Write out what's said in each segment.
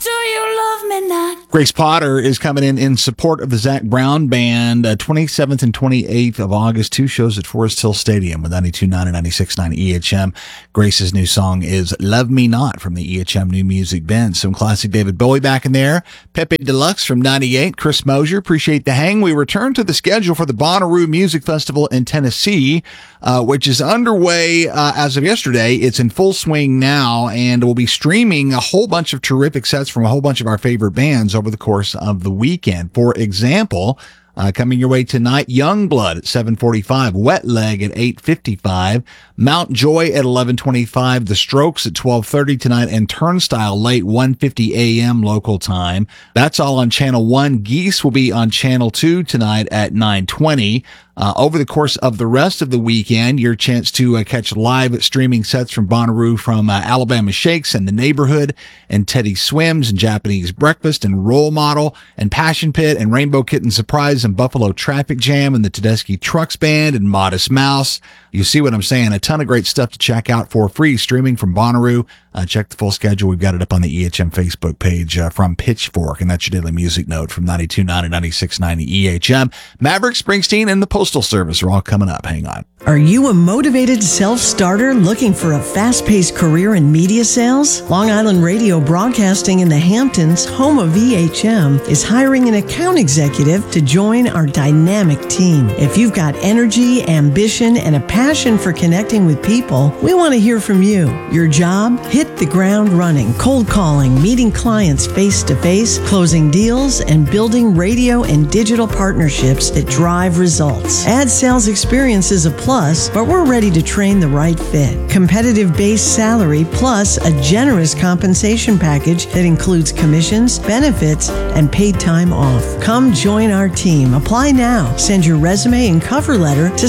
Do you love me not? Grace Potter is coming in support of the Zac Brown Band, 27th and 28th of August, 2 shows at Forest Hill Stadium with 92.9 and 96.9 EHM. Grace's new song is Love Me Not from the EHM New Music Bench. Some classic David Bowie back in there. Pepe Deluxe from 98. Chris Mosier, appreciate the hang. We return to the schedule for the Bonnaroo Music Festival in Tennessee, which is underway as of yesterday. It's in full swing now, and we'll be streaming a whole bunch of terrific sets from a whole bunch of our favorite bands over the course of the weekend. For example, coming your way tonight, Youngblood at 7:45, Wet Leg at 8:55, Mount Joy at 11:25, The Strokes at 12:30 tonight, and Turnstile late 1:50 a.m. local time. That's all on Channel 1. Geese will be on Channel 2 tonight at 9:20. Over the course of the rest of the weekend, your chance to catch live streaming sets from Bonnaroo from Alabama Shakes and The Neighborhood and Teddy Swims and Japanese Breakfast and Role Model and Passion Pit and Rainbow Kitten Surprise and Buffalo Traffic Jam and the Tedeschi Trucks Band and Modest Mouse. You see what I'm saying? A ton of great stuff to check out for free streaming from Bonnaroo. Check the full schedule. We've got it up on the EHM Facebook page from Pitchfork, and that's your daily music note from 92.9 and 96.9 EHM. Maverick, Springsteen, and the Postal Service are all coming up. Hang on. Are you a motivated self-starter looking for a fast-paced career in media sales? Long Island Radio Broadcasting in the Hamptons, home of EHM, is hiring an account executive to join our dynamic team. If you've got energy, ambition, and a passion for connecting with people, we want to hear from you. Your job? Hit the ground running, cold calling, meeting clients face-to-face, closing deals, and building radio and digital partnerships that drive results. Ad sales experience is a plus, but we're ready to train the right fit. Competitive base salary plus a generous compensation package that includes commissions, benefits, and paid time off. Come join our team. Apply now. Send your resume and cover letter to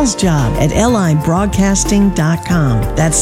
salesjob@libroadcasting.com. That's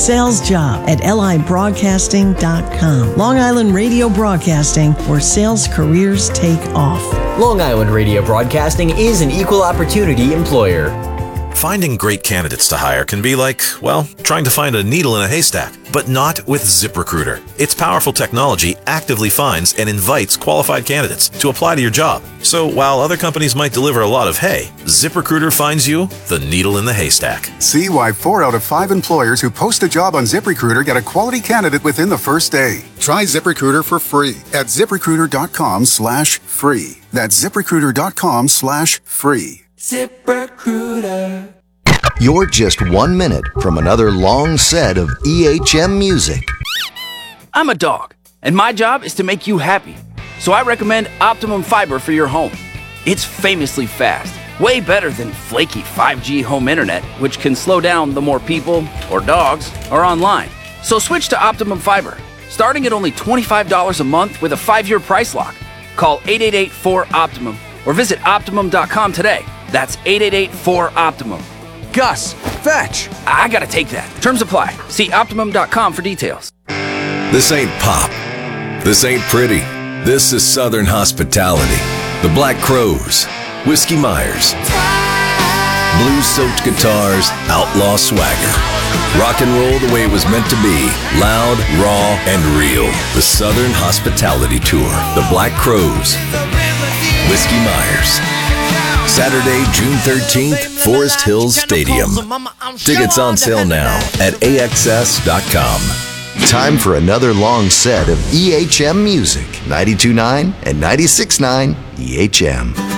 salesjob@libroadcasting.com. Long Island Radio Broadcasting, where sales careers take off. Long Island Radio Broadcasting is an equal opportunity employer. Finding great candidates to hire can be like, well, trying to find a needle in a haystack, but not with ZipRecruiter. Its powerful technology actively finds and invites qualified candidates to apply to your job. So while other companies might deliver a lot of hay, ZipRecruiter finds you the needle in the haystack. See why 4 out of 5 employers who post a job on ZipRecruiter get a quality candidate within the first day. Try ZipRecruiter for free at ZipRecruiter.com/free. That's ZipRecruiter.com/free. ZipRecruiter. You're just 1 minute from another long set of EHM music. I'm a dog, and my job is to make you happy. So I recommend Optimum Fiber for your home. It's famously fast, way better than flaky 5G home internet, which can slow down the more people or dogs are online. So switch to Optimum Fiber, starting at only $25 a month with a 5-year price lock. Call 888-4-OPTIMUM or visit Optimum.com today. That's 888-4-OPTIMUM. Gus, fetch! I gotta take that. Terms apply. See Optimum.com for details. This ain't pop. This ain't pretty. This is Southern hospitality. The Black Crowes, Whiskey Myers, blues-soaked guitars, outlaw swagger. Rock and roll the way it was meant to be. Loud, raw, and real. The Southern Hospitality Tour. The Black Crowes, Whiskey Myers. Saturday, June 13th, Forest Hills Stadium. Tickets on sale now at AXS.com. Time for another long set of EHM music. 92.9 and 96.9 EHM.